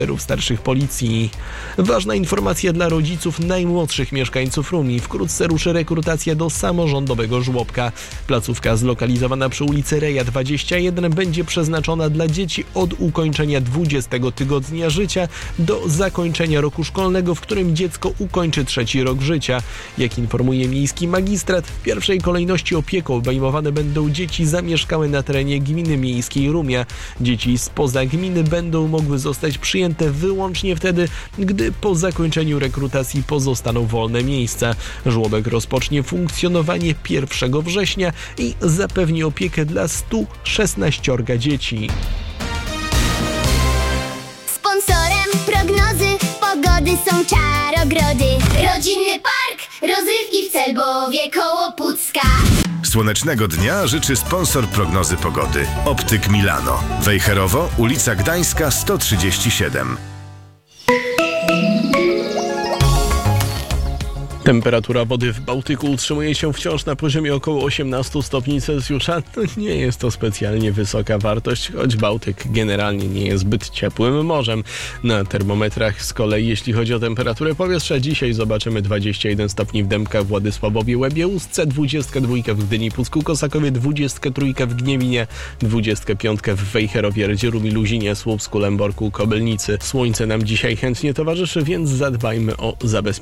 starszych policji. Ważna informacja dla rodziców najmłodszych mieszkańców Rumi. Wkrótce ruszy rekrutacja do samorządowego żłobka. Placówka zlokalizowana przy ulicy Reja 21 będzie przeznaczona dla dzieci od ukończenia 20 tygodnia życia do zakończenia roku szkolnego, w którym dziecko ukończy 3. rok życia. Jak informuje miejski magistrat, w pierwszej kolejności opieką obejmowane będą dzieci zamieszkałe na terenie gminy miejskiej Rumia. Dzieci spoza gminy będą mogły zostać przyjęte wyłącznie wtedy, gdy po zakończeniu rekrutacji pozostaną wolne miejsca. Żłobek rozpocznie funkcjonowanie 1 września i zapewni opiekę dla 116 dzieci. Sponsorem prognozy pogody są Czarogrody. Rodzinny park rozrywki w Celbowie koło Pucka. Słonecznego dnia życzy sponsor prognozy pogody. Optyk Milano. Wejherowo, ulica Gdańska 137. Temperatura wody w Bałtyku utrzymuje się wciąż na poziomie około 18 stopni Celsjusza. To nie jest to specjalnie wysoka wartość, choć Bałtyk generalnie nie jest zbyt ciepłym morzem. Na termometrach z kolei, jeśli chodzi o temperaturę powietrza, dzisiaj zobaczymy 21 stopni w Dębkach, Władysławowie, Łebie, Ustce, 22 w Gdyni, Pucku, Kosakowie, 23 w Gniewinie, 25 w Wejherowie, Radzierowi, Luzinie, Słupsku, Lęborku, Kobylnicy. Słońce nam dzisiaj chętnie towarzyszy, więc zadbajmy o zabezpieczenie